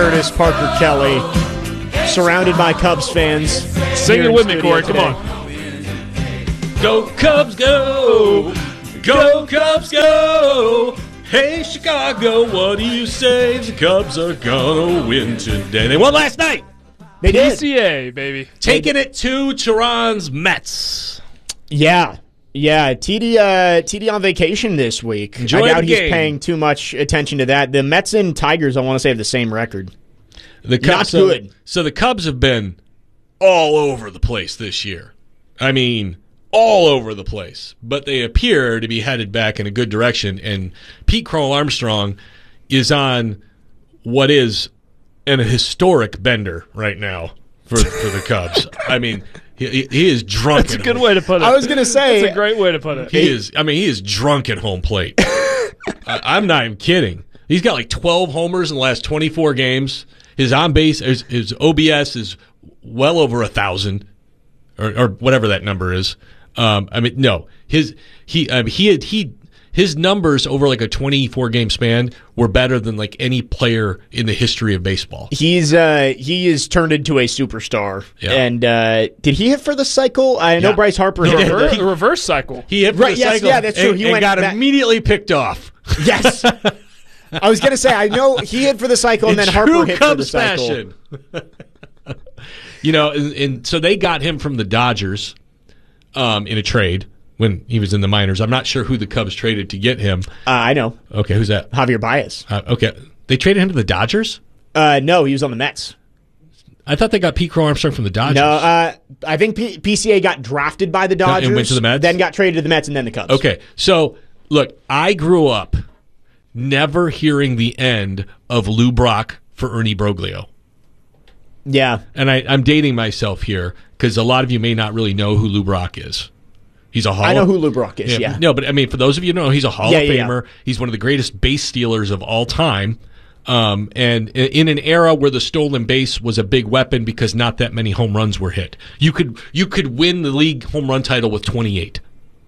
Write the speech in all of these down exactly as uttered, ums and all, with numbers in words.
Curtis Parker Kelly, surrounded by Cubs fans. Sing it with me, Corey. Come on. Go Cubs, go! Go Cubs, go! Hey, Chicago, what do you say? The Cubs are gonna win today. They won last night. They did. P C A, baby. Taking it to Toronto's Mets. Yeah. Yeah, T D uh, T D on vacation this week. Enjoy I doubt the he's game. paying too much attention to that. The Mets and Tigers, I want to say, have the same record. The Cubs, Not so, good. So the Cubs have been all over the place this year. I mean, all over the place. But they appear to be headed back in a good direction. And Pete Crow Armstrong is on what is an historic bender right now for, for the Cubs. I mean, he, he is drunk. That's a at good home. way to put it. I was going to say. That's a great way to put it. He is. I mean, he is drunk at home plate. I, I'm not even kidding. He's got like twelve homers in the last twenty-four games. His on base, his, his O B S is well over a thousand, or, or whatever that number is. Um, I mean, no, his he um, he had, he his numbers over like a twenty-four game span were better than like any player in the history of baseball. He's uh, he is turned into a superstar. Yeah. And uh, did he hit for the cycle? I know Yeah. Bryce Harper He hit did. for Reverse, the, reverse cycle. He hit for Right, the yes, cycle yeah, that's true. and, He and went got back- immediately picked off. Yes. I was going to say, I know he hit for the cycle, and In then Harper true hit for the Cubs cycle. fashion. You know, and, and so they got him from the Dodgers um, in a trade when he was in the minors. I'm not sure who the Cubs traded to get him. Uh, I know. Okay, who's that? Javier Baez. Uh, okay, they traded him to the Dodgers? Uh, no, he was on the Mets. I thought they got Pete Crow Armstrong from the Dodgers. No, uh, I think P- PCA got drafted by the Dodgers. And went to the Mets? Then got traded to the Mets and then the Cubs. Okay, so look, I grew up never hearing the end of Lou Brock for Ernie Broglio. Yeah. And I, I'm dating myself here because a lot of you may not really know who Lou Brock is. He's a Hall I know of- who Lou Brock is, yeah. No, but I mean, for those of you who know, he's a Hall Yeah, of yeah, yeah. Famer. He's one of the greatest base stealers of all time. Um, and i- in an era where the stolen base was a big weapon because not that many home runs were hit, you could you could win the league home run title with twenty-eight.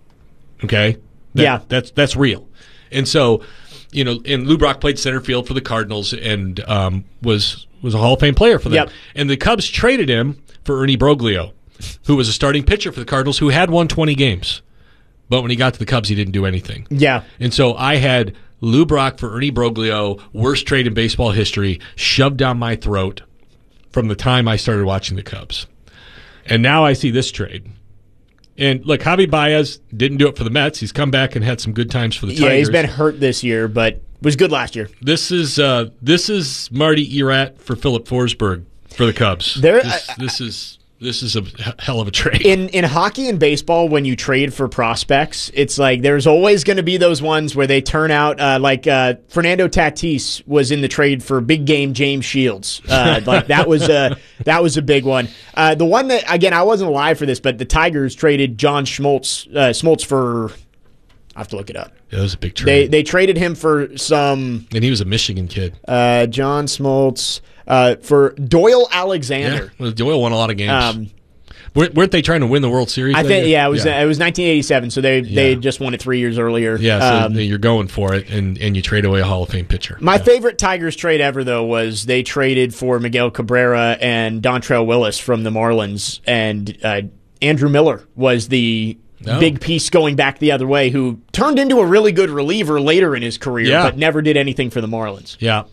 Okay, That- Yeah. that's that's real. And so, you know, and Lou Brock played center field for the Cardinals and um, was was a Hall of Fame player for them. Yep. And the Cubs traded him for Ernie Broglio, who was a starting pitcher for the Cardinals, who had won twenty games. But when he got to the Cubs, he didn't do anything. Yeah. And so I had Lou Brock for Ernie Broglio, worst trade in baseball history, shoved down my throat from the time I started watching the Cubs. And now I see this trade. And look, Javi Baez didn't do it for the Mets. He's come back and had some good times for the Tigers. Yeah, he's been hurt this year, but was good last year. This is uh, this is Marty Erat for Philip Forsberg for the Cubs. There- this, I- this is this is a h- hell of a trade. In in hockey and baseball, when you trade for prospects, it's like there's always going to be those ones where they turn out uh, like uh, Fernando Tatis was in the trade for big game James Shields. Uh, like that was a that was a big one. Uh, the one that again I wasn't alive for this, but the Tigers traded John Schmaltz uh, Schmaltz for. I have to look it up. It was a big They trade. they traded him for some and he was a Michigan kid. uh, John Schmaltz uh, for Doyle Alexander. Yeah, well, Doyle won a lot of games. Um, weren't, weren't they trying to win the World Series? I that think year? yeah, it was Uh, it was nineteen eighty-seven, so they they just won it three years earlier. Yeah, so Um, you're going for it, and, and you trade away a Hall of Fame pitcher. my Yeah. favorite Tigers trade ever though was they traded for Miguel Cabrera and Dontrell Willis from the Marlins, and uh, Andrew Miller was the Oh. big piece going back the other way, who turned into a really good reliever later in his career, Yeah. but never did anything for the Marlins. Yeah.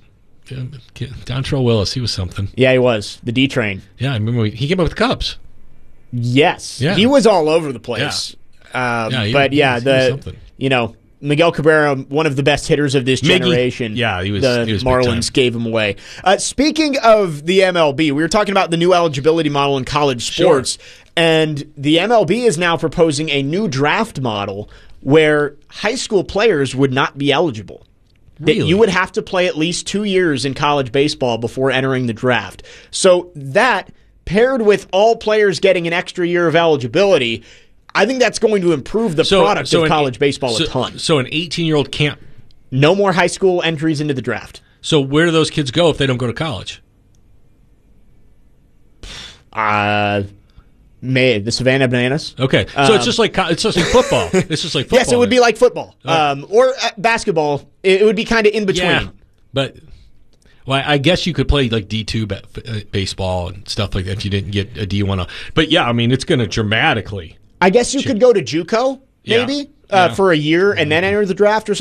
Dontrell Willis, he was something. Yeah, he was the D train. Yeah, I remember we, he came up with the Cubs. Yes, Yeah. he was all over the place. Um, Yeah, he- but yeah, he was- he was the something. you know Miguel Cabrera, one of the best hitters of this Miggy. generation. Yeah, he was- The he was big Marlins time. gave him away. Uh, speaking of the M L B, we were talking about the new eligibility model in college sports, and the M L B is now proposing a new draft model where high school players would not be eligible. That Really? you would have to play at least two years in college baseball before entering the draft. So that, paired with all players getting an extra year of eligibility, I think that's going to improve the product of an- college baseball so, a ton. So an eighteen-year-old can't. No more high school entries into the draft. So where do those kids go if they don't go to college? Uh, May the Savannah Bananas. Okay, so it's just like co- it's just like football. It's just like football. Um, Yes, it would be then. like football, um, or uh, basketball. It, it would be kind of in between. Yeah, but Well, I guess you could play like D two ba- uh, baseball and stuff like that if you didn't get a D one. But yeah, I mean, it's going to dramatically. I guess you could go to JUCO maybe Yeah. uh, Yeah. for a year and then enter the draft or something.